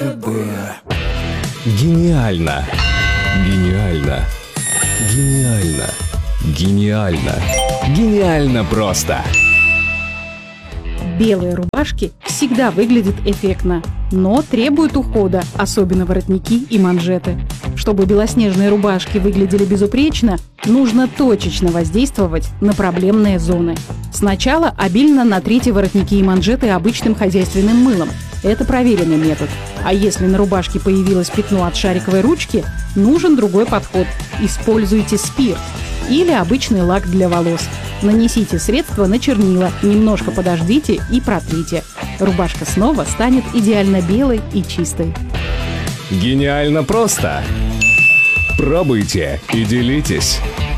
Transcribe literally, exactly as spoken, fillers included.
Гениально! Гениально! Гениально! Гениально! Гениально просто! Белые рубашки всегда выглядят эффектно, но требуют ухода, особенно воротники и манжеты. Чтобы белоснежные рубашки выглядели безупречно, нужно точечно воздействовать на проблемные зоны. Сначала обильно натрите воротники и манжеты обычным хозяйственным мылом. Это проверенный метод. А если на рубашке появилось пятно от шариковой ручки, нужен другой подход. Используйте спирт или обычный лак для волос. Нанесите средство на чернила, немножко подождите и протрите. Рубашка снова станет идеально белой и чистой. Гениально просто! Пробуйте и делитесь!